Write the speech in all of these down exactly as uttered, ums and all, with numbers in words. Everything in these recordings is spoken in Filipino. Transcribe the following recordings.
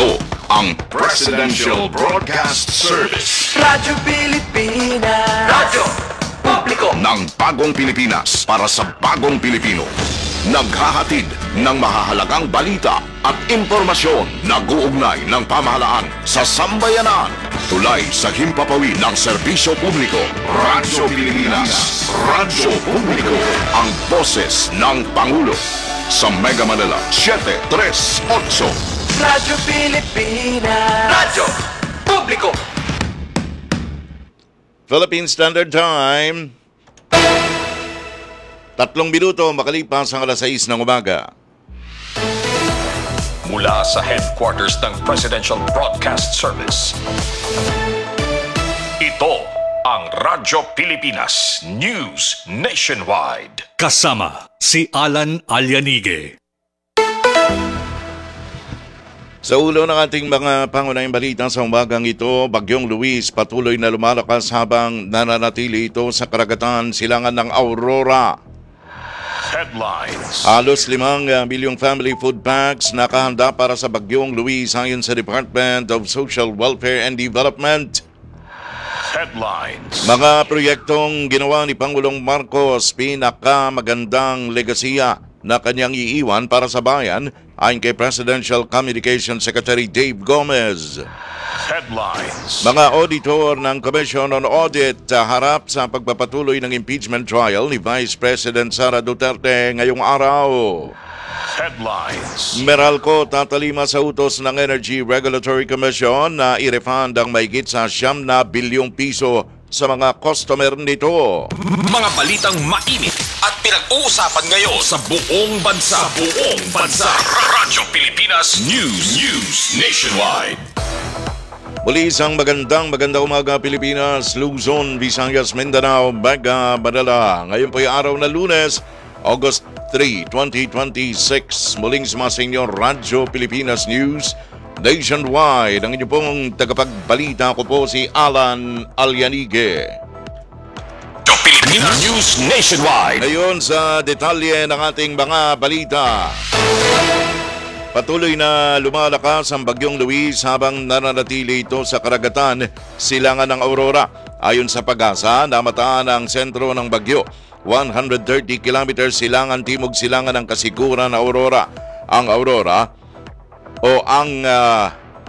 Ito ang Presidential Broadcast Service. Radyo Pilipinas. Radyo Publiko Ng bagong Pilipinas para sa bagong Pilipino. Naghahatid ng mahahalagang balita at impormasyon na guugnay ng pamahalaan sa sambayanan. Tulay sa himpapawid ng serbisyo publiko. Radyo Pilipinas. Radyo Publiko. Ang boses ng Pangulo. Sa Mega Manila, seven three eight. Radyo Pilipinas. Radyo Publiko. Philippine Standard Time. Tatlong minuto makalipas ang alas sais ng umaga. Mula sa headquarters ng Presidential Broadcast Service. Ito ang Radyo Pilipinas News Nationwide. Kasama si Alan Alianige. Sa ulo ng ating mga pangunahing balita sa umagang ito, Bagyong Luis patuloy na lumalakas habang nananatili ito sa karagatan silangan ng Aurora. Headlines. Halos limang uh, milyong family food packs nakahanda para sa Bagyong Luis ayon sa Department of Social Welfare and Development. Headlines. Mga proyektong ginawa ni Pangulong Marcos, pinakamagandang legasiya na kanyang iiwan para sa bayan ayon kay Presidential Communications Secretary Dave Gomez. Headlines. Mga auditor ng Commission on Audit uh, harap sa pagpapatuloy ng impeachment trial ni Vice President Sara Duterte ngayong araw. Headlines. Meralco tatalima sa utos ng Energy Regulatory Commission na i-refund ang mahigit sa siyam na bilyong piso sa mga customer nito. Mga balitang mainit at pinag-uusapan ngayon sa buong bansa. Sa buong bansa. Radyo Pilipinas News News Nationwide. Muli isang magandang magandang umaga Pilipinas, Luzon, Visayas, Mindanao, Baga, Manila. Ngayon po ay araw na Lunes, August third, twenty twenty-six. Muling sumasa inyo Radyo Pilipinas News Nationwide. Ang inyo pong tagapagbalita ko po si Alan Alianige. Radyo Pilipinas News Nationwide. Ngayon sa detalye ng ating mga balita. Patuloy na lumalakas ang Bagyong Luis habang nananatili ito sa karagatan silangan ng Aurora. Ayon sa Pag-asa, namataan ang sentro ng bagyo. one hundred thirty kilometers silangan timog silangan ng kasiguran ng Aurora. Ang Aurora o ang uh,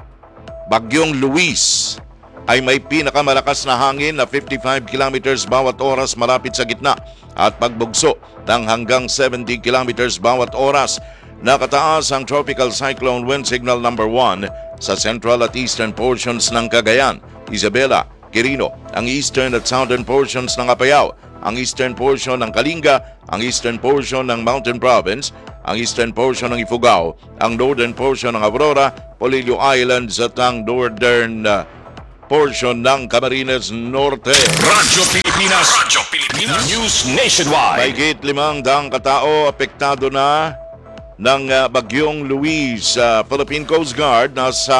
Bagyong Luis ay may pinakamalakas na hangin na fifty-five kilometers bawat oras malapit sa gitna at pagbugso ng hanggang seventy kilometers bawat oras. Nakataas ang Tropical Cyclone Wind Signal number one sa central at eastern portions ng Cagayan, Isabela, Quirino, ang eastern at southern portions ng Apayao, ang eastern portion ng Kalinga, ang eastern portion ng Mountain Province, ang eastern portion ng Ifugao, ang northern portion ng Aurora, Polillo Islands at ang northern uh, portion ng Camarines Norte. Radyo Pilipinas. Radyo Pilipinas News Nationwide. Mahigit limang daang katao apektado na ng uh, Bagyong Luis. uh, Philippine Coast Guard nasa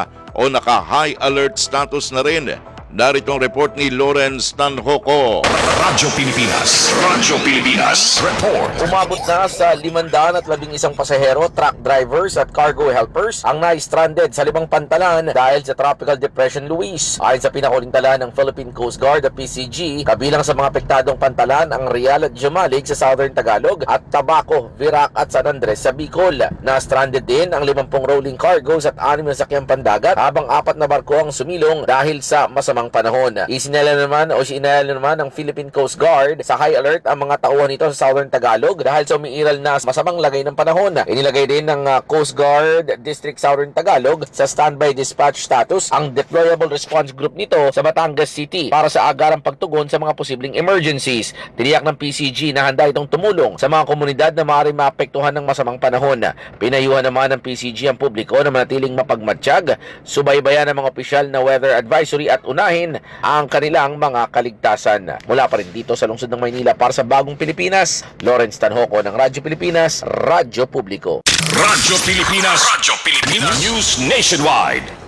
o naka-high alert status na rin. Narito ang report ni Lawrence Tanhoco. Radyo Pilipinas. Radyo Pilipinas. Report. Umabot na sa limandaan at labing isang pasahero, truck drivers at cargo helpers ang na-stranded sa limang pantalan dahil sa Tropical Depression Luis. Ayon sa pinakuling tala ng Philippine Coast Guard at P C G, kabilang sa mga apektadong pantalan ang Real at Jumalig sa Southern Tagalog at Tabaco, Virac at San Andres sa Bicol. Na-stranded din ang limampung rolling cargos at anim na sakyang pandagat habang apat na barko ang sumilong dahil sa masamang panahon. Isinala naman o sinala naman ng Philippine Coast Guard sa high alert ang mga tauhan nito sa Southern Tagalog dahil sa umiiral na masamang lagay ng panahon. Inilagay din ng uh, Coast Guard District Southern Tagalog sa standby dispatch status ang deployable response group nito sa Batangas City para sa agarang pagtugon sa mga posibleng emergencies. Tiniyak ng P C G na handa itong tumulong sa mga komunidad na maaaring maapektuhan ng masamang panahon. Pinayuhan naman ng P C G ang publiko na manatiling mapagmatsyag, subaybayan ng mga opisyal na weather advisory at unahin ang kanilang mga kaligtasan. Mula pa rin dito sa lungsod ng Maynila para sa Bagong Pilipinas, Lawrence Tanhoco ng Radyo Pilipinas, Radyo Publiko. Radyo Pilipinas. Radyo Pilipinas News Nationwide.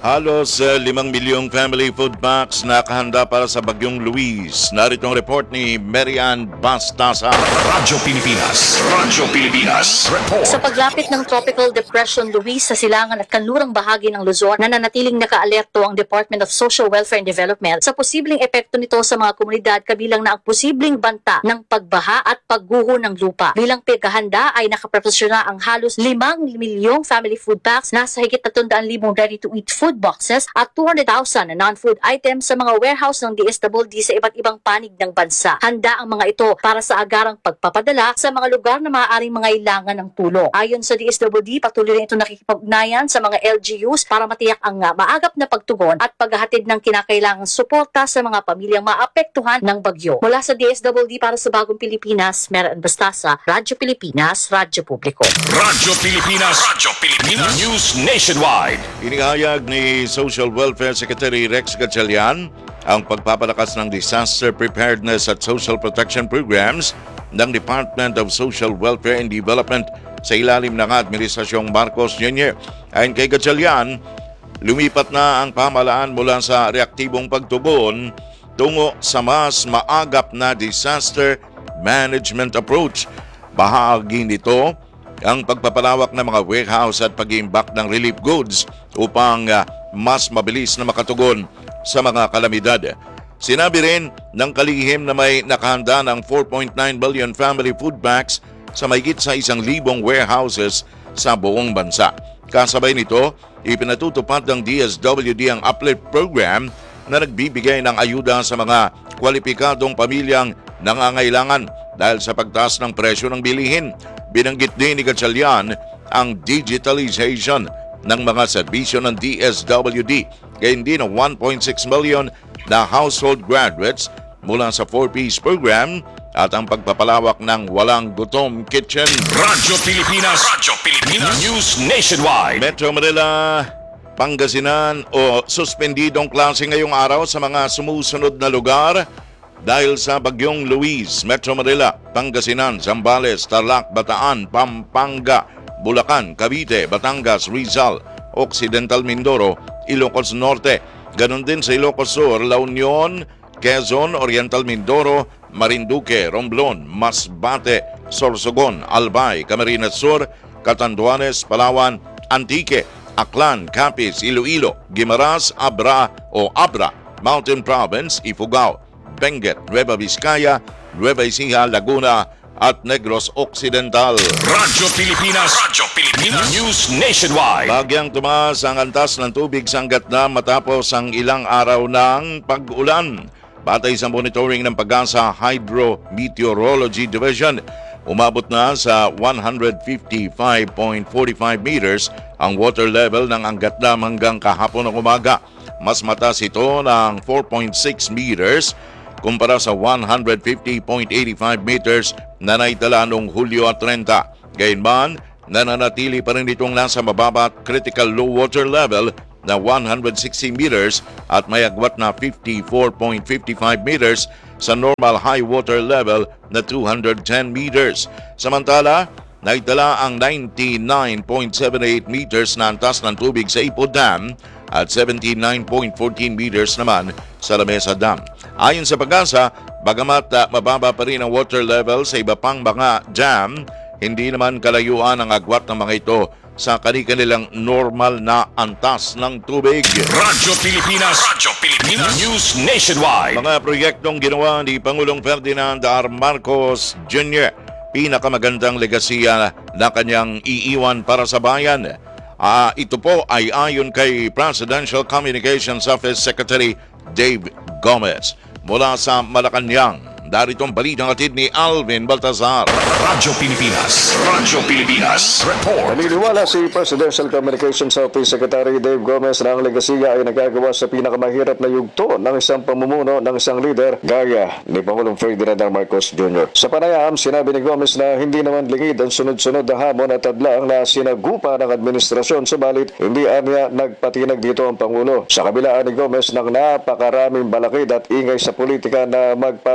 Halos uh, limang milyong family food packs nakahanda para sa Bagyong Luis. Narito ang report ni Marian Bastasa. Radyo Pilipinas. Radyo Pilipinas. Report. Sa paglapit ng Tropical Depression Luis sa silangan at kanlurang bahagi ng Luzon, nananatiling nakaalerto ang Department of Social Welfare and Development sa posibleng epekto nito sa mga komunidad, kabilang na ang posibleng banta ng pagbaha at pagguho ng lupa. Bilang paghahanda ay nakaprofesyon na ang halos limang milyong family food packs, nasa higit na tundaan libong ready-to-eat food boxes at two hundred thousand non-food items sa mga warehouse ng D S W D sa iba't ibang panig ng bansa. Handa ang mga ito para sa agarang pagpapadala sa mga lugar na maaaring mangailangan ng tulong. Ayon sa D S W D, patuloy rin ito nakikipag-ugnayan sa mga L G Us para matiyak ang uh, maagap na pagtugon at paghahatid ng kinakailangang suporta sa mga pamilyang maapektuhan ng bagyo. Mula sa D S W D para sa Bagong Pilipinas, Marian Bastasa, Radyo Pilipinas, Radyo Publiko. Radyo Pilipinas. Radyo Pilipinas. News Nationwide. Inihayag ni Social Welfare Secretary Rex Gatchalian ang pagpapalakas ng disaster preparedness at social protection programs ng Department of Social Welfare and Development sa ilalim ng Administrasyong Marcos Junior Ayon kay Gatchalian, lumipat na ang pamahalaan mula sa reaktibong pagtugon tungo sa mas maagap na disaster management approach. Bahagi nito ang pagpapalawak ng mga warehouse at pag-iimbak ng relief goods upang uh, mas mabilis na makatugon sa mga kalamidad. Sinabi rin ng kalihim na may nakahanda ng four point nine billion family food packs sa mahigit sa isang libong warehouses sa buong bansa. Kasabay nito, ipinatutupad ng D S W D ang Uplift Program na nagbibigay ng ayuda sa mga kwalipikadong pamilyang nangangailangan dahil sa pagtaas ng presyo ng bilihin. Binanggit din ni Gatchalian ang digitalization ng mga serbisyo ng D S W D, kaya hindi ng one point six million na household graduates mula sa four-piece program at ang pagpapalawak ng Walang Gutom Kitchen. Radyo Pilipinas. Radyo Pilipinas. News Nationwide. Metro Manila, Pangasinan o suspendidong klase ngayong araw sa mga sumusunod na lugar dahil sa Bagyong Luis. Metro Manila, Pangasinan, Zambales, Tarlac, Bataan, Pampanga, Bulacan, Cavite, Batangas, Rizal, Occidental Mindoro, Ilocos Norte. Ganon din sa Ilocos Sur, La Union, Quezon, Oriental Mindoro, Marinduque, Romblon, Masbate, Sorsogon, Albay, Camarines Sur, Catanduanes, Palawan, Antique, Aklan, Capiz, Iloilo, Guimaras, Abra o Abra, Mountain Province, Ifugao, Benguet, Nueva Vizcaya, Nueva Ecija, Laguna at Negros Occidental. Radyo Pilipinas. Radyo Pilipinas. News Nationwide. Bagyang tumaas ang antas ng tubig sa Angat-Dam matapos ang ilang araw ng pag-ulan. Batay sa monitoring ng Pag-asa Hydrometeorology Division, umabot na sa one hundred fifty-five point four five meters ang water level ng Angat-Dam hanggang kahapon ng umaga. Mas mataas ito ng four point six meters kumpara sa one hundred fifty point eight five meters na naitala noong Hulyo at thirty. Gayunman, nananatili pa rin itong nasa mababa at critical low water level na one hundred sixty meters at may agwat na fifty-four point five five meters sa normal high water level na two hundred ten meters. Samantala, naitala ang ninety-nine point seven eight meters na antas ng tubig sa Ipo Dam at seventy-nine point one four meters naman sa Lamesa Dam. Ayon sa Pag-asa, bagamat uh, mababa pa rin ang water level sa iba pang mga dam, hindi naman kalayuan ang agwat ng mga ito sa kanilang normal na antas ng tubig. Radyo Pilipinas. Radyo Pilipinas. News Nationwide. Mga proyektong ginawa ni Pangulong Ferdinand R. Marcos Junior, pinakamagandang legasiya na kanyang iiwan para sa bayan. Uh, ito po ay ayon kay Presidential Communications Office Secretary Dave Gomez. Mula sa Malacanang, darito ang balitang atid ni Alvin Baltazar. Radyo Pilipinas. Radyo Pilipinas. Report. Naniniwala si Presidential Communications Office Secretary Dave Gomez na ang legasiya ay nagagawa sa pinakamahirap na yugto ng isang pamumuno ng isang leader gaya ni Pangulong Ferdinand R. Marcos Junior Sa panayam, sinabi ni Gomez na hindi naman lingid ang sunod-sunod na hamon at tadlang na sinagupa ng administrasyon, subalit hindi anya nagpatinag dito ang Pangulo. Sa kabilaan ni Gomez ng napakaraming balakid at ingay sa politika na magpapadis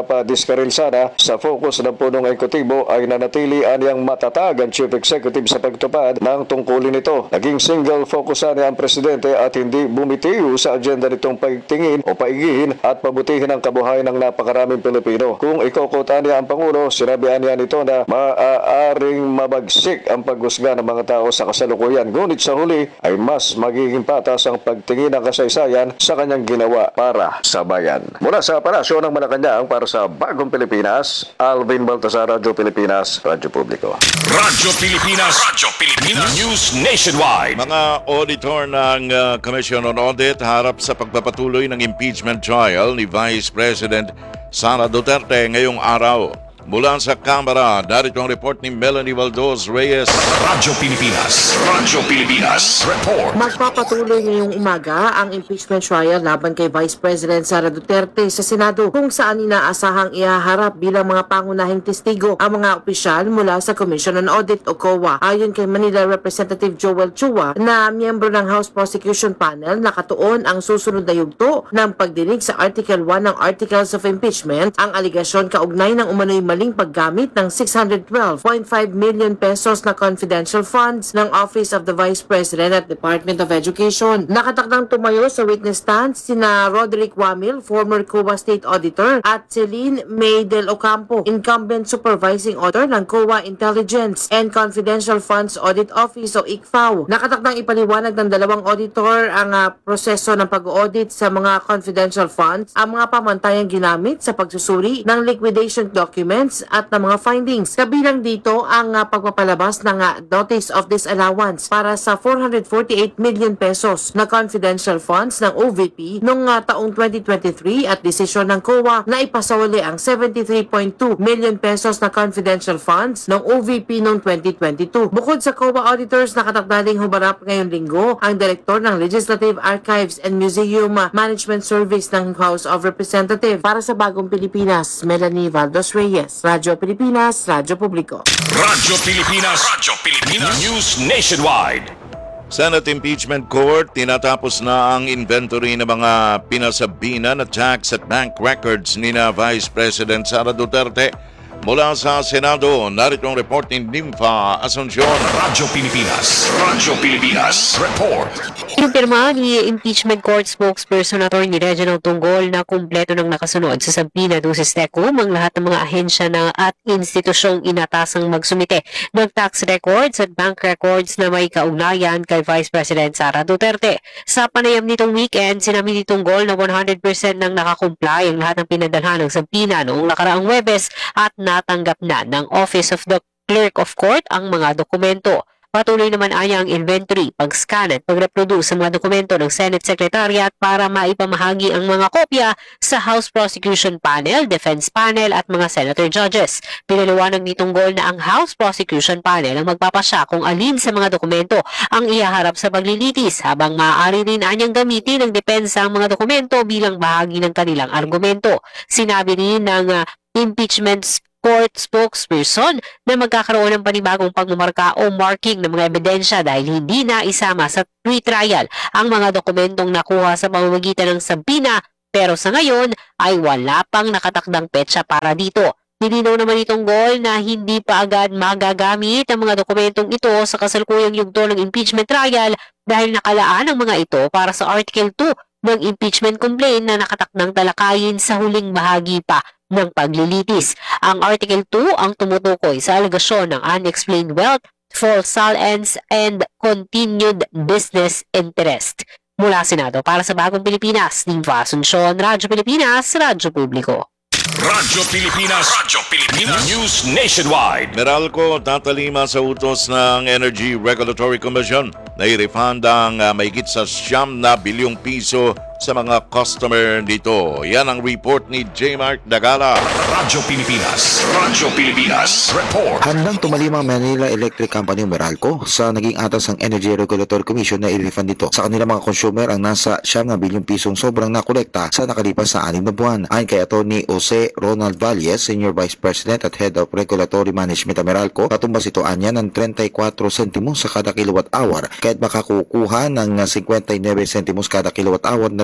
Escaril sana sa focus ng punong ekutibo ay nanatili anyang matatag ang Chief Executive sa pagtupad ng tungkulin nito. Naging single focus niya ang presidente at hindi bumitiw sa agenda nitong pagtingin o paigihin at pabutihin ang kabuhayan ng napakaraming Pilipino. Kung ikokota niya ang Pangulo, sinabihan niya nito na maaaring mabagsik ang paghusga ng mga tao sa kasalukuyan. Ngunit sa huli ay mas magiging patas ang pagtingin ng kasaysayan sa kanyang ginawa para sa bayan. Mula sa Palasyo ng Malacanang para sa Bagong Pilipinas, Alvin Baltasar, Radyo Pilipinas, Radyo Publiko. Radyo Pilipinas, Radyo Pilipinas, News Nationwide. Mga auditor ng uh, Commission on Audit harap sa pagpapatuloy ng impeachment trial ni Vice President Sara Duterte ngayong araw. Mula sa Kamara, narito ang report ni Melanie Valdos Reyes. Radyo Pilipinas, Radyo Pilipinas, report. Magpapatuloy ngayong umaga ang impeachment trial laban kay Vice President Sara Duterte sa Senado kung saan inaasahang ihaharap bilang mga pangunahing testigo ang mga opisyal mula sa Commission on Audit o C O A. Ayon kay Manila Representative Joel Chua na miyembro ng House Prosecution Panel, nakatuon ang susunod na yugto ng pagdinig sa Article one ng Articles of Impeachment, ang aligasyon kaugnay ng umano'y maling paggamit ng six hundred twelve point five million pesos na confidential funds ng Office of the Vice President at Department of Education. Nakatakdang tumayo sa witness stand sina Roderick Wamil, former C O A State Auditor, at Celine May Del Ocampo, incumbent supervising auditor ng C O A Intelligence and Confidential Funds Audit Office o I C F A O. Nakatakdang ipaliwanag ng dalawang auditor ang uh, proseso ng pag-audit sa mga confidential funds, ang mga pamantayang ginamit sa pagsusuri ng liquidation documents at ng mga findings. Kabilang dito ang uh, pagpapalabas ng uh, Notice of Disallowance para sa four hundred forty-eight million pesos na confidential funds ng O V P noong uh, taong twenty twenty-three at desisyon ng C O A na ipasawali ang seventy-three point two million pesos na confidential funds ng O V P noong twenty twenty-two. Bukod sa C O A auditors, nakatakda ding humarap ngayong linggo ang Direktor ng Legislative Archives and Museum Management Service ng House of Representatives. Para sa Bagong Pilipinas, Melanie Valdos Reyes, Radyo Pilipinas, Radyo Publiko. Radyo Pilipinas, Radyo Pilipinas, News Nationwide. Senate Impeachment Court, tinatapos na ang inventory ng mga pinasabinan at tax at bank records ni na Vice President Sara Duterte. Mula sa Senado, narito ang report ni Nympha Asuncion. Radyo Pilipinas, Radyo Pilipinas, report. Pinirma ni Impeachment Court spokesperson Attorney Reginald Tunggol na kumpleto ng nakasunod sa Sabina Duces Tecum ang lahat ng mga ahensya na at institusyong inatasang magsumite ng tax records at bank records na may kaugnayan kay Vice President Sara Duterte. Sa panayam nitong weekend, sinabi ni Tunggol na one hundred percent nang nakakumply ang lahat ng pinadalhan ng Sabina noong nakaraang Huwebes at natanggap na ng Office of the Clerk of Court ang mga dokumento. Patuloy naman aya ang inventory, pag-scan at pag-reproduce sa mga dokumento ng Senate Secretariat para maipamahagi ang mga kopya sa House Prosecution Panel, Defense Panel at mga Senator Judges. Pinaliwanag ni Tunggol na ang House Prosecution Panel ang magpapasya kung alin sa mga dokumento ang ihaharap sa paglilitis, habang maaari rin anyang gamitin ng depensa ang mga dokumento bilang bahagi ng kanilang argumento. Sinabi rin ng uh, impeachment court spokesperson na magkakaroon ng panibagong pagmamarka o marking ng mga ebidensya dahil hindi na isama sa pre-trial ang mga dokumentong nakuha sa pamamagitan ng sabina, pero sa ngayon ay wala pang nakatakdang petsa para dito. Nilinaw naman itong goal na hindi pa agad magagamit ang mga dokumentong ito sa kasalukuyang yugto ng impeachment trial dahil nakalaan ang mga ito para sa Article two ng impeachment complaint na nakatakdang talakayin sa huling bahagi pa ng paglilitis. Ang Article two ang tumutukoy sa alegasyon ng unexplained wealth, false salens, and continued business interest. Mula Senado para sa Bagong Pilipinas, Nympha Asuncion, Radyo Pilipinas, Radyo Publiko. Radyo Pilipinas, Radyo Pilipinas, News Nationwide. Meralco tatalima sa utos ng Energy Regulatory Commission na i-refund ang uh, mahigit sa siyam na bilyong piso sa mga customer dito. Yan ang report ni J. Mark Dagala. Radyo Pilipinas, Radyo Pilipinas, report. Handang tumalim ang Manila Electric Company Meralco sa naging atas ng Energy Regulatory Commission na i-refund dito sa kanilang mga consumer ang nasa siyam na bilyong pisong sobrang nakolekta sa nakalipas na anim na buwan. Ayon kay Atty. Jose Ronald Valles, Senior Vice President at Head of Regulatory Management ng Meralco, katumbas ito anya ng thirty-four centimos sa kada kilowatt hour kahit makakukuha ng fifty-nine centimos kada kilowatt hour na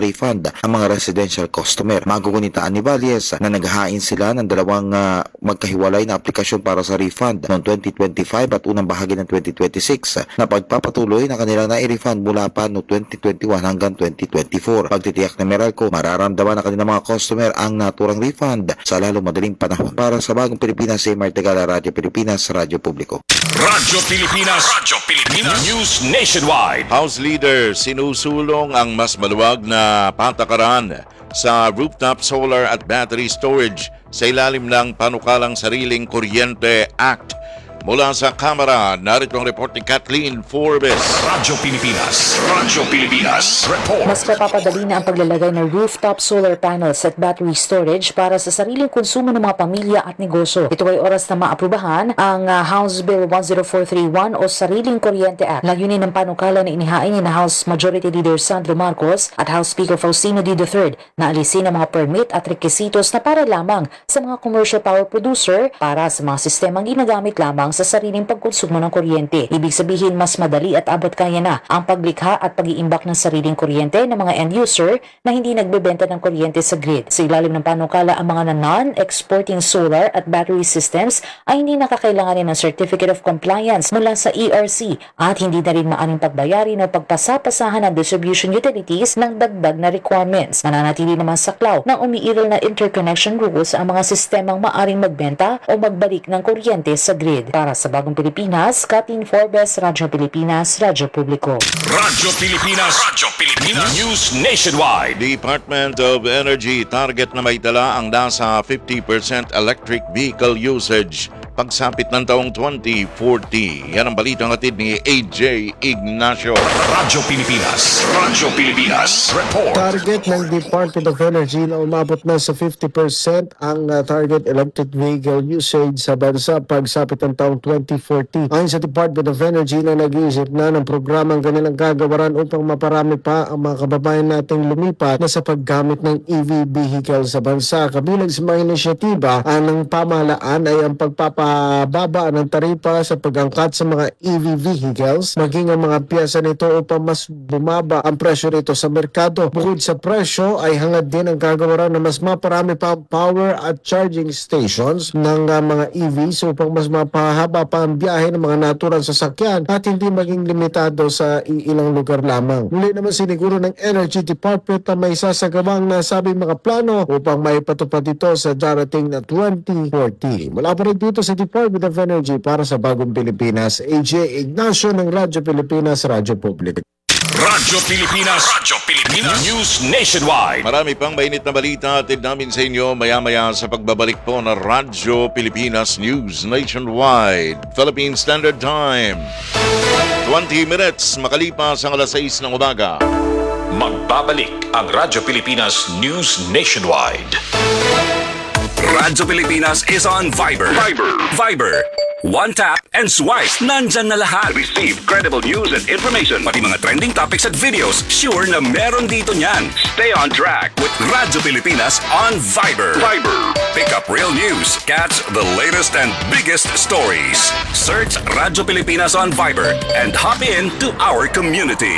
refund ang mga residential customer. Magugunitaan ni Valles na naghahain sila ng dalawang uh, magkahiwalay na aplikasyon para sa refund noong twenty twenty-five at unang bahagi ng twenty twenty-six na pagpapatuloy na kanilang na-refund mula pa noong twenty twenty-one hanggang twenty twenty-four. Pagtitiyak ng Meralco, mararamdaman ng kanilang mga customer ang naturang refund sa lalo madaling panahon. Para sa Bagong Pilipinas, Seymour Tegala, Radyo Pilipinas, Radyo Publiko. Radyo Pilipinas, Radyo Pilipinas News Nationwide. House Leader sinusulong ang mas maluwag na patakaran sa rooftop solar at battery storage sa ilalim ng panukalang Sariling Kuryente Act. Mula sa Kamara, narito ang report ni Kathleen Forbes. Radyo Pilipinas, Radyo Pilipinas Report. Mas mapapadali na ang paglalagay ng rooftop solar panels at battery storage para sa sariling konsumo ng mga pamilya at negosyo. Ito ay oras na maaprubahan ang uh, House Bill one oh four three one o Sariling Kuryente Act. Layunin ng panukala na inihain ni na House Majority Leader Sandro Marcos at House Speaker Faustino D. the third na alisin ang mga permit at requisitos na para lamang sa mga commercial power producer para sa mga sistemang ginagamit lamang sa sariling pagkonsumo ng kuryente. Ibig sabihin, mas madali at abot kaya na ang paglikha at pag-iimbak ng sariling kuryente ng mga end user na hindi nagbebenta ng kuryente sa grid. Sa ilalim ng panukala, ang mga non-exporting solar at battery systems ay hindi nakakailanganin ng Certificate of Compliance mula sa E R C at hindi na rin maaring pagbayarin o pagpasapasahan ng distribution utilities ng dagdag na requirements. Mananatili naman saklaw ng umiiral na interconnection rules ang mga sistemang maaring magbenta o magbalik ng kuryente sa grid. Para sa Bagong Pilipinas, Kathleen Forbes, Radyo Pilipinas, Radyo Publiko. Radyo Pilipinas, Radyo Pilipinas News Nationwide. Department of Energy target na maitala ang nasa fifty percent electric vehicle usage pagsapit ng taong twenty forty. Yan ang balitang hatid ni A J Ignacio. Radyo Pilipinas, Radyo Pilipinas Report. Target ng Department of Energy na umabot na sa fifty percent ang uh, target electric vehicle usage sa bansa pagsapit ng taong twenty forty. Ayon sa Department of Energy na nag-iisip na ng programang kanilang gagawaran upang maparami pa ang mga kababayan nating lumipat na sa paggamit ng E V vehicle sa bansa. Kabilang sa mga inisyatiba ng pamahalaan ay ang pagpapababa ng taripa sa pag-angkat sa mga E V vehicles, maging ang mga piyesa nito upang mas bumaba ang presyo nito sa merkado. Bukod sa presyo ay hangad din ang gagawaran na mas maparami pa power at charging stations ng uh, mga E Vs upang mas mapahaba pa ang biyahe ng mga naturang sasakyan at hindi maging limitado sa ilang lugar lamang. Muli naman siniguro ng Energy Department na may sasagawang nasabing mga plano upang maipatupad ito sa darating na twenty forty. Mula pa rin dito sa Department of Energy para sa Bagong Pilipinas, A J Ignacio ng Radyo Pilipinas, Radyo Publiko. Radyo Pilipinas, Radyo Pilipinas News Nationwide. Marami pang mainit na balita atid namin sa inyo maya-maya sa pagbabalik po ng Radyo Pilipinas News Nationwide. Philippine Standard Time. twenty minutes makalipas ang alas sais ng umaga. Magbabalik ang Radyo Pilipinas News Nationwide. Radyo Pilipinas is on Viber. Viber. Viber. One tap and swipe. Nandyan na lahat. Receive credible news and information. Pati mga trending topics at videos. Sure na meron dito niyan. Stay on track with Radyo Pilipinas on Viber. Viber. Pick up real news. Catch the latest and biggest stories. Search Radyo Pilipinas on Viber and hop in to our community.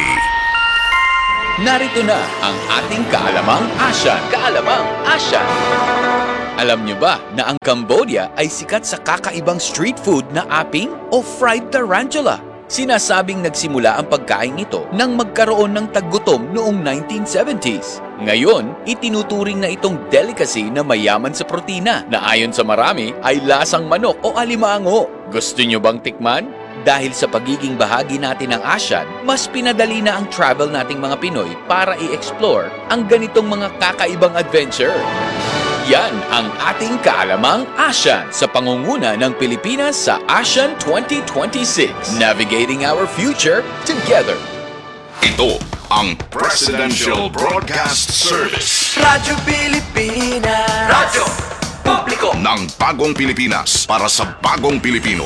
Narito na ang ating kaalamang Asyan. Kaalamang Asyan. Alam niyo ba na ang Cambodia ay sikat sa kakaibang street food na aping o fried tarantula? Sinasabing nagsimula ang pagkain ito nang magkaroon ng taggutom noong nineteen seventies. Ngayon, itinuturing na itong delicacy na mayaman sa protina na ayon sa marami ay lasang manok o alimango. Gusto niyo bang tikman? Dahil sa pagiging bahagi natin ng Asyan, mas pinadali na ang travel nating mga Pinoy para i-explore ang ganitong mga kakaibang adventure. Yan ang ating kaalamang Asyan sa pangunguna ng Pilipinas sa Asyan twenty twenty-six. Navigating our future together. Ito ang Presidential Broadcast Service. Radyo Pilipinas. Radyo Publiko. Ng Bagong Pilipinas para sa Bagong Pilipino.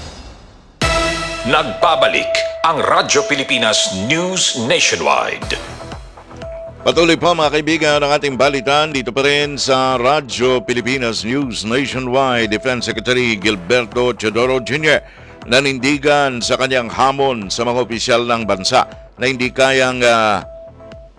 Nagbabalik ang Radyo Pilipinas News Nationwide. Patuloy po mga kaibigan ang ating balitan dito pa rin sa Radyo Pilipinas News Nationwide. Defense Secretary Gilberto Teodoro Junior nanindigan sa kanyang hamon sa mga opisyal ng bansa na hindi kayang uh,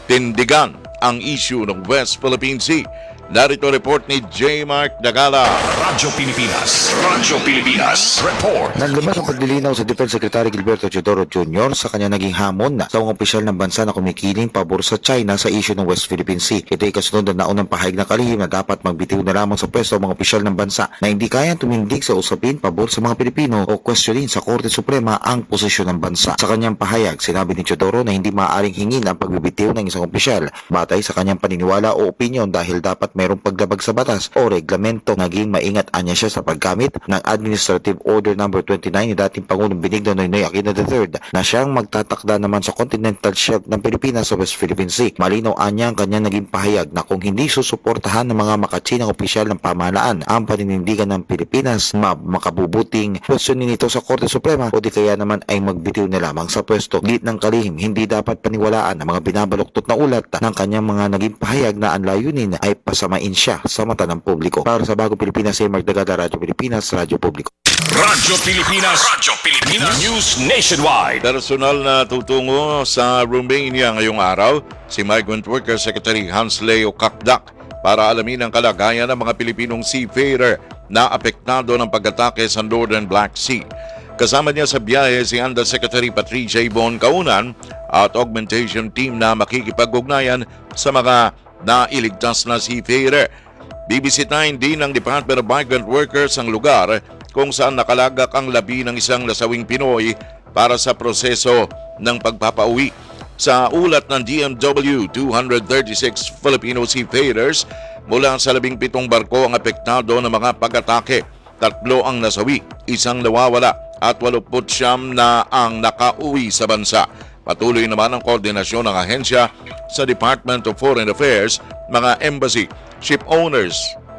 tindigan ang issue ng West Philippine Sea. Narito report ni J. Mark Dagala. Radyo Pilipinas. Radyo Pilipinas. Report. Naglabas ang paglilinaw sa Defense Secretary Gilberto Teodoro Junior sa kanya naging hamon na sa mga opisyal ng bansa na kumikiling pabor sa China sa issue ng West Philippine Sea. Ito ay kasunod na naunang pahayag na kalihim na dapat magbitiw na lamang sa pwesto ang mga opisyal ng bansa na hindi kayang tumindig sa usapin pabor sa mga Pilipino o questionin sa Korte Suprema ang posisyon ng bansa. Sa kanyang pahayag, sinabi ni Teodoro na hindi maaaring hingin ang pagbibitiw ng isang opisyal batay sa kanyang paniniwala o opinyon dahil dapat mayroong paglabag sa batas o reglamento. Naging maingat anya siya sa paggamit ng Administrative Order number twenty-nine ni dating Pangulong Benigno Noynoy Aquino the third na siyang magtatakda naman sa continental shelf ng Pilipinas sa West Philippine Sea. Malinaw anya ang kanyang naging pahayag na kung hindi susuportahan ng mga makatsinang opisyal ng pamahalaan ang paninindigan ng Pilipinas, ma makabubuting kwestiyonin nito sa Korte Suprema o di kaya naman ay magbitiw na lamang sa pwesto. Git ng kalihim, hindi dapat paniwalaan ang mga binabaluktot na ulat ng kanyang mga naging pahayag na ang layunin ay pasamain siya sa mata ng publiko. Para sa Bagong Pilipinas, si Mark Dagada, Radyo Pilipinas, Radyo Publiko. Radyo Pilipinas. Radyo Pilipinas. News Nationwide. Personal na tutungo sa Romania ngayong araw, si Migrant Worker Secretary Hans Leo Kakdak para alamin ang kalagayan ng mga Pilipinong seafarer na apektado ng pag-atake sa Northern Black Sea. Kasama niya sa biyahe si Undersecretary Patricia Yvonne Kaunan at augmentation team na makikipag-ugnayan sa mga nailigtas na seafarer. Bibisitahin din ng Department of Migrant Workers ang lugar kung saan nakalagak ang labi ng isang lasawing Pinoy para sa proseso ng pagpapauwi. Sa ulat ng D M W, two hundred thirty-six Filipino seafarers mula sa labing pitong barko ang apektado ng mga pag-atake. Tatlo ang nasawi, isang nawawala at waluput siyam na ang nakauwi sa bansa. Patuloy naman ang koordinasyon ng ahensya sa Department of Foreign Affairs, mga embassy, ship owners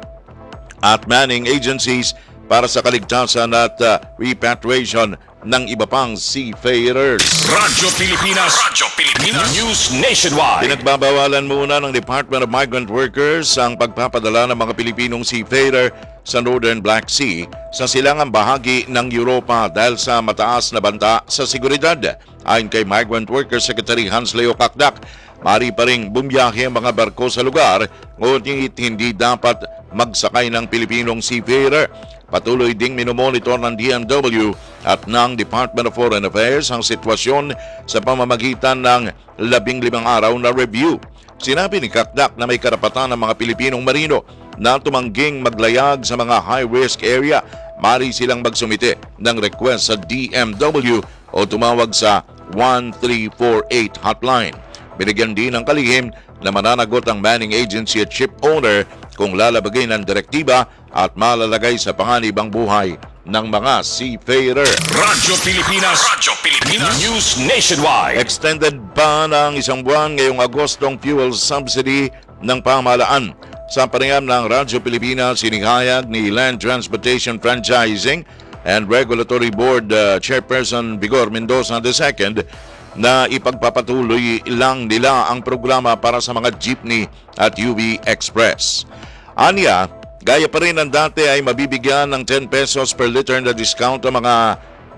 at manning agencies para sa kaligtasan at uh, repatriation ng iba pang seafarers. Radyo Pilipinas. Radyo Pilipinas. News Nationwide. Pinagbabawalan muna ng Department of Migrant Workers ang pagpapadala ng mga Pilipinong seafarer sa Northern Black Sea sa silangang bahagi ng Europa dahil sa mataas na banta sa seguridad. Ayon kay Migrant Workers Secretary Hans Leo Kakdak, maaari pa ring bumiyahe ang mga barko sa lugar ngunit hindi dapat magsakay ng Pilipinong seafarer. Patuloy ding minomonitor ng D M W at ng Department of Foreign Affairs ang sitwasyon sa pamamagitan ng labing limang araw na review. Sinabi ni Kakdak na may karapatan ng mga Pilipinong marino na tumangging maglayag sa mga high-risk area. Maaari silang magsumite ng request sa D M W o tumawag sa one three four eight hotline. Binigyan din ng kalihim na mananagot ang manning agency at ship owner kung lalabagay ng direktiba at malalagay sa panganib ang buhay ng mga seafarer. Radyo Pilipinas. Radyo Pilipinas. News Nationwide. Extended pa ng isang buwan ngayong Agostong fuel subsidy ng pamahalaan. Sa panayam ng Radyo Pilipinas, sinihayag ni Land Transportation Franchising and Regulatory Board uh, Chairperson Vigor Mendoza the second na ipagpapatuloy lang nila ang programa para sa mga jeepney at U V Express. Anya, gaya pa rin ang dati ay mabibigyan ng ten pesos per liter na discount ang mga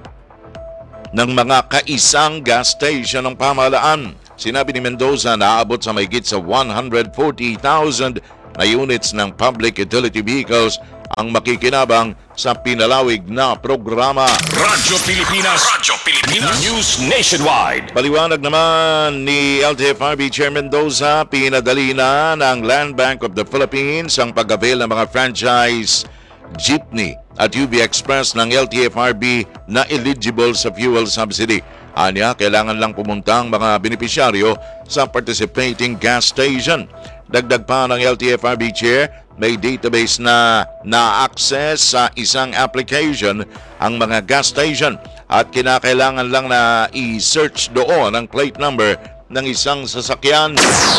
ng mga kaisang gas station ng pamahalaan. Sinabi ni Mendoza na aabot sa mahigit sa one hundred forty thousand na units ng public utility vehicles ang makikinabang sa pinalawig na programa. Radyo Pilipinas. Radyo Pilipinas. News Nationwide. Paliwanag naman ni L T F R B Chair Mendoza, pinadali na ng Land Bank of the Philippines ang pag-avail ng mga franchise jeepney at U V Express ng L T F R B na eligible sa fuel subsidy. Anya, kailangan lang pumunta ang mga benepisyaryo sa participating gas station. Dagdag pa ng L T F R B Chair, may database na na-access sa isang application ang mga gas station at kinakailangan lang na i-search doon ang plate number ng isang sasakyan.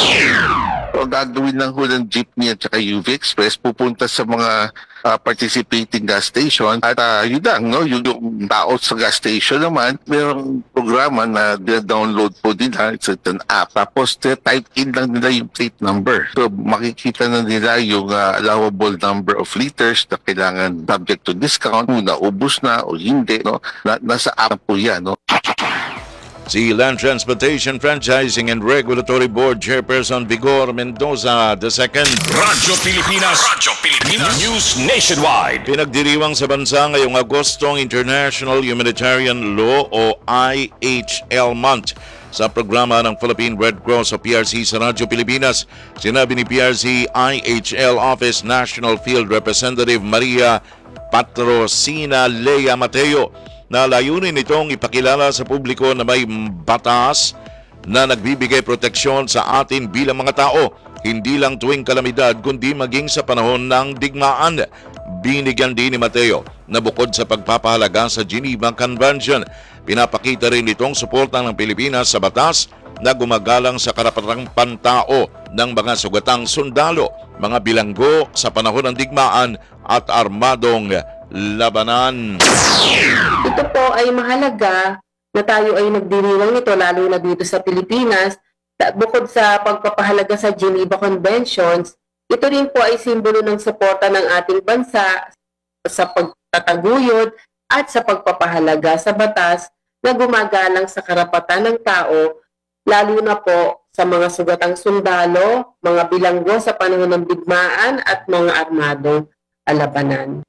O gagawin lang ho ng jeepney at saka U V Express, pupunta sa mga uh, participating gas station at uh, yun lang, no? yung, yung tao sa gas station naman, mayroong programa na download po nila, it's an app, tapos type in lang nila yung plate number. So makikita na nila yung uh, allowable number of liters na kailangan subject to discount, kung naubos na o hindi, no? na, nasa app po yan. No? Si Land Transportation Franchising and Regulatory Board Chairperson Vigor Mendoza the second. Radyo Pilipinas, Radyo Pilipinas News Nationwide. Pinagdiriwang sa bansa ngayong Agostong International Humanitarian Law o I H L Month sa programa ng Philippine Red Cross o P R C sa Radyo Pilipinas. Sinabi ni P R C I H L Office National Field Representative Maria Patrocina Lea Mateo na layunin nitong ipakilala sa publiko na may batas na nagbibigay proteksyon sa atin bilang mga tao, hindi lang tuwing kalamidad kundi maging sa panahon ng digmaan. Binigyan din ni Mateo na bukod sa pagpapahalaga sa Geneva Convention, pinapakita rin itong suporta ng Pilipinas sa batas na gumagalang sa karapatang pantao ng mga sugatang sundalo, mga bilanggo sa panahon ng digmaan at armadong labanan. Ito po ay mahalaga na tayo ay nagdiriwang nito lalo na dito sa Pilipinas. Bukod sa pagpapahalaga sa Geneva Conventions, ito rin po ay simbolo ng suporta ng ating bansa sa pagtataguyod at sa pagpapahalaga sa batas na gumagalang sa karapatan ng tao, lalo na po sa mga sugatang sundalo, mga bilanggo sa panahon ng digmaan at mga armadong labanan.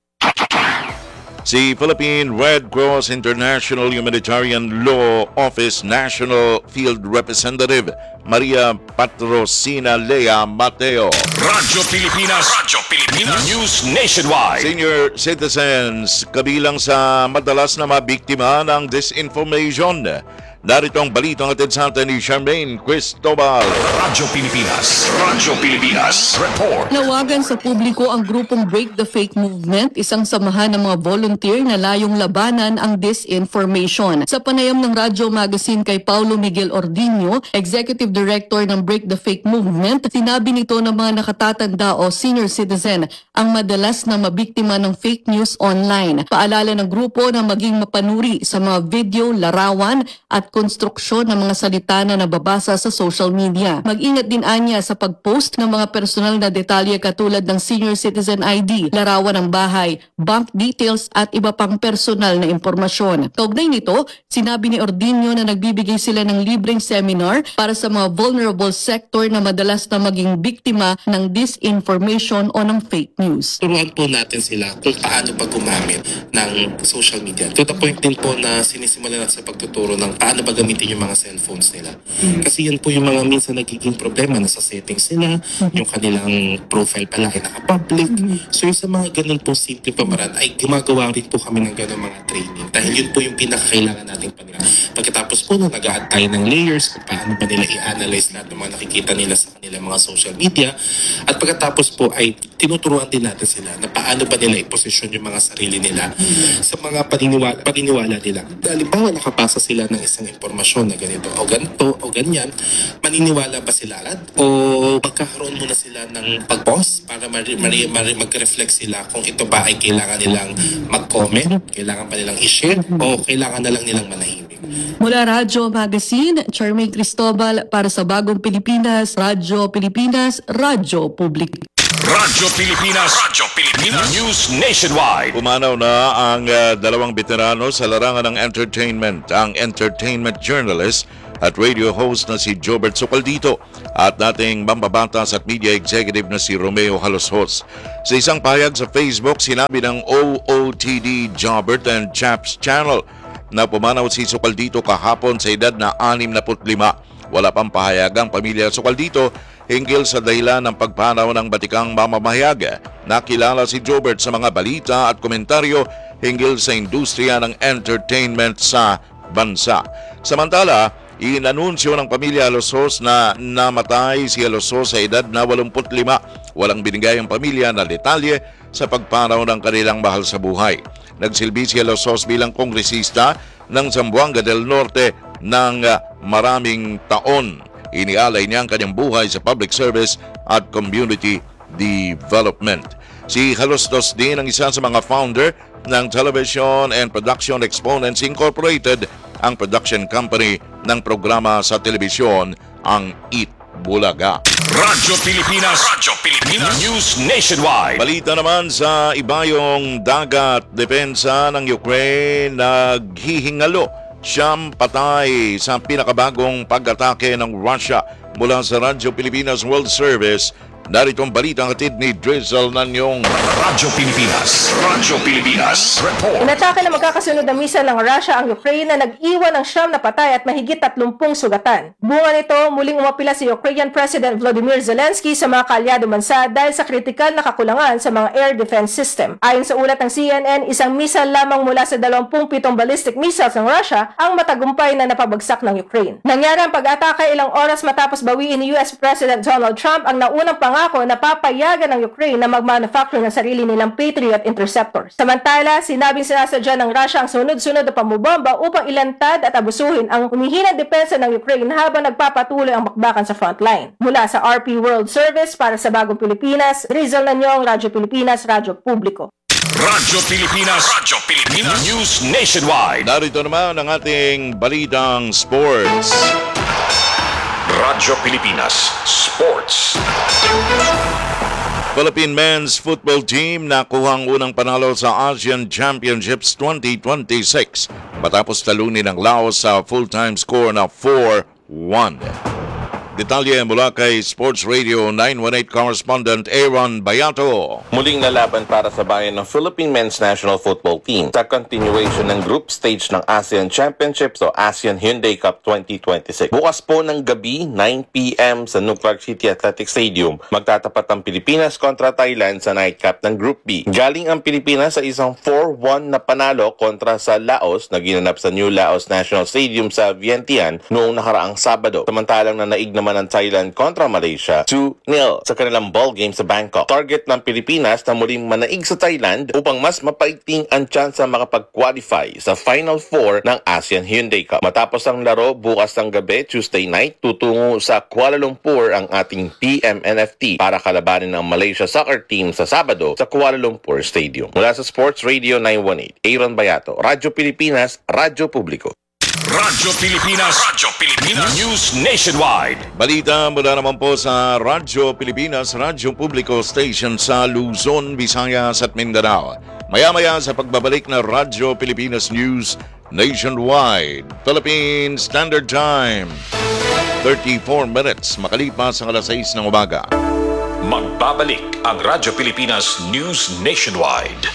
Si Philippine Red Cross International Humanitarian Law Office National Field Representative Maria Patrocina Lea Mateo. Radyo Pilipinas, Radyo Pilipinas News Nationwide. Senior citizens kabilang sa madalas na mabiktima ng disinformation. Narito ang balitang atid sa atin ni Charmaine Cristobal. Radyo Pilipinas, Radyo Pilipinas Report. Nawagan sa publiko ang grupong Break the Fake Movement, isang samahan ng mga volunteer na layong labanan ang disinformation. Sa panayam ng Radyo Magazine kay Paulo Miguel Ordino, Executive Director ng Break the Fake Movement, sinabi nito na mga nakatatanda o senior citizen ang madalas na mabiktima ng fake news online. Paalala ng grupo na maging mapanuri sa mga video, larawan at konstruksyon ng mga salita na nababasa sa social media. Mag-ingat din anya sa pag-post ng mga personal na detalye katulad ng senior citizen I D, larawan ng bahay, bank details at iba pang personal na impormasyon. Kaugnay nito, sinabi ni Ordino na nagbibigay sila ng libreng seminar para sa mga vulnerable sector na madalas na maging biktima ng disinformation o ng fake news. Turuan po natin sila kung paano pa gumamit ng social media. To the point din po na sinisimulan natin sa pagtuturo ng paano ba gamitin yung mga cellphones nila. Mm-hmm. Kasi yan po yung mga minsan nagiging problema na sa settings nila, mm-hmm. yung kanilang profile pala ay naka-public. Mm-hmm. So yung sa mga ganun po simple pamaraan ay gumagawa rin po kami ng ganun mga training. Dahil yun po yung pinakakailangan nating panila. Pagkatapos po na nag-a-add tayo ng layers kung paano ba nila i-analyze lahat ng mga nakikita nila sa kanilang mga social media. At pagkatapos po ay tinuturuan din natin sila na paano ba nila i-posisyon yung mga sarili nila mm-hmm. sa mga paniniwala, paniniwala nila. Halimbawa nakapasa sila ng isang impormasyon na ganito o ganito o ganyan, maniniwala ba sila agad o magkakaroon muna sila ng pag-pause para mari, mari, mari, mag-reflect sila kung ito ba ay kailangan nilang mag-comment, kailangan pa nilang i-share o kailangan na lang nilang manahimik. Mula Radyo Magazine, Charmaine Cristobal para sa Bagong Pilipinas, Radyo Pilipinas, Radyo Public. Radyo Pilipinas, Radyo Pilipinas News Nationwide. Pumanaw na ang uh, dalawang veterano sa larangan ng entertainment, ang entertainment journalist at radio host na si Jobert Socaldito at dating mambabatas at media executive na si Romeo Haloshos. Sa isang pahayag sa Facebook, sinabi ng O O T D Jobert and Chaps Channel na pumanaw si Socaldito kahapon sa edad na anim na lima. Wala pang pahayagang pamilya Socaldito hinggil sa dahilan ng pagpanaw ng batikang mamamahayag. Nakilala si Jobert sa mga balita at komentaryo hinggil sa industriya ng entertainment sa bansa. Samantala, inanunsyo ng pamilya Haloshos na namatay si Haloshos sa edad na walumput lima. Walang binigay ang pamilya na detalye sa pagpanaw ng kanilang mahal sa buhay. Nagsilbi si Haloshos bilang kongresista ng Zamboanga del Norte ng maraming taon. Inialay niya ang kanyang buhay sa public service at community development. Si Haloshos din ang isa sa mga founder ng Television and Production Exponents Incorporated, ang production company ng programa sa telebisyon, ang Eat Bulaga. Radyo Pilipinas, Radyo Pilipinas News Nationwide. Balita naman sa ibayong dagat, depensa ng Ukraine naghihingalo Siyam patay sa pinakabagong pag-atake ng Russia mula sa Radyo Pilipinas World Service. Narito ang balitang hatid ni Drizzle Nanyong. Radyo Pilipinas. Radyo Pilipinas. Report. Inatake na magkakasunod na missile ng Russia ang Ukraine na nag-iwan ng siyam na patay at mahigit tatlumpung sugatan. Bunga nito, muling umapila si Ukrainian President Volodymyr Zelensky sa mga kaalyado bansa dahil sa kritikal na kakulangan sa mga air defense system. Ayon sa ulat ng C N N, isang missile lamang mula sa dalawampu't pitong ballistic missiles ng Russia ang matagumpay na napabagsak ng Ukraine. Nangyari ang pag-atake ilang oras matapos bawiin ni U S President Donald Trump ang naunang pangako na papayagan ng Ukraine na mag-manufacture ng sarili nilang Patriot interceptors. Samantala, sinabing sinasadya ng Russia ang sunod-sunod na pamubomba upang ilantad at abusuhin ang humihinang depensa ng Ukraine habang nagpapatuloy ang bakbakan sa frontline. Mula sa R P World Service para sa Bagong Pilipinas, Rizal Nanyong, Radyo Pilipinas, Radyo Publiko. Radyo Pilipinas. Radyo Pilipinas. News Nationwide. Narito naman ang ating balitang sports. Radyo Pilipinas Sports. Philippine men's football team nakuha ang unang panalo sa Asian Championships twenty twenty-six matapos talunin ang Laos sa full-time score na four one. Detalye mula kay Sports Radio nine one eight correspondent Aaron Bayato. Muling nalaban para sa bayan ng Philippine Men's National Football Team sa continuation ng group stage ng ASEAN Championships o ASEAN Hyundai Cup twenty twenty-six. Bukas po ng gabi, nine p m sa Nuclear City Athletic Stadium, magtatapat ang Pilipinas kontra Thailand sa nightcap ng Group B. Galing ang Pilipinas sa isang four one na panalo kontra sa Laos na ginanap sa New Laos National Stadium sa Vientiane noong nakaraang Sabado. Samantalang nanaig naman ang Thailand kontra Malaysia two nil sa kanilang ball game sa Bangkok. Target ng Pilipinas na muling manaig sa Thailand upang mas mapaigting ang tsansa makapag-qualify sa Final Four ng ASEAN Hyundai Cup. Matapos ang laro bukas ng gabi, Tuesday night, tutungo sa Kuala Lumpur ang ating P M N F T para kalabanin ang Malaysia soccer team sa Sabado sa Kuala Lumpur Stadium. Mula sa Sports Radio nine one eight, Aaron Bayato, Radyo Pilipinas, Radyo Publiko. Radyo Pilipinas. Radyo Pilipinas. News Nationwide. Balita mula naman po sa Radyo Pilipinas, Radyo Publiko Station sa Luzon, Visayas at Mindanao. Maya-maya sa pagbabalik na Radyo Pilipinas News Nationwide. Philippine Standard Time. thirty-four minutes makalipas ang alas sais ng umaga. Magbabalik ang Radyo Pilipinas News Nationwide.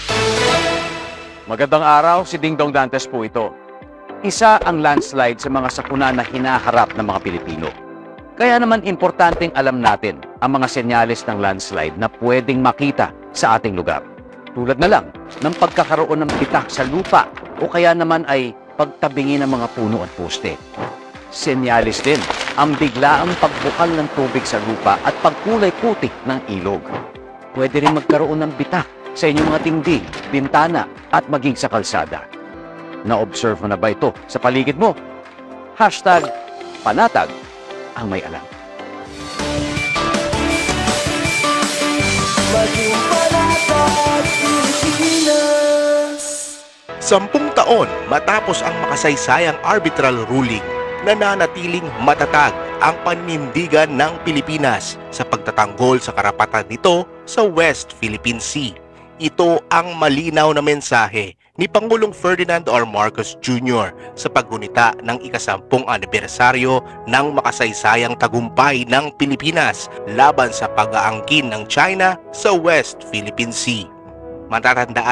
Magandang araw, si Dingdong Dantes po ito. Isa ang landslide sa mga sakuna na hinaharap ng mga Pilipino. Kaya naman importanteng alam natin ang mga senyales ng landslide na pwedeng makita sa ating lugar. Tulad na lang ng pagkakaroon ng bitak sa lupa o kaya naman ay pagtabingi ng mga puno at poste. Senyales din ang biglaang pagbukal ng tubig sa lupa at pagkulay puti ng ilog. Pwede rin magkaroon ng bitak sa inyong mga dingding, bintana at maging sa kalsada. Na-observe mo na ba ito sa paligid mo? Hashtag panatag ang may alam. Sampung taon matapos ang makasaysayang arbitral ruling, nananatiling matatag ang panindigan ng Pilipinas sa pagtatanggol sa karapatan nito sa West Philippine Sea. Ito ang malinaw na mensahe ni Pangulong Ferdinand R. Marcos Junior sa paggunita ng ikasampung anibersaryo ng makasaysayang tagumpay ng Pilipinas laban sa pag-aangkin ng China sa West Philippine Sea. Matatandaan